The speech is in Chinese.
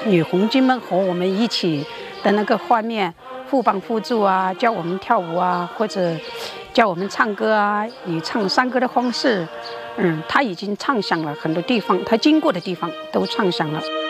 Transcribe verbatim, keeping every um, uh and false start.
女红军们和我们一起的那个画面，互帮互助啊，教我们跳舞啊，或者教我们唱歌啊，以唱山歌的方式，嗯，他已经唱响了很多地方，他经过的地方都唱响了。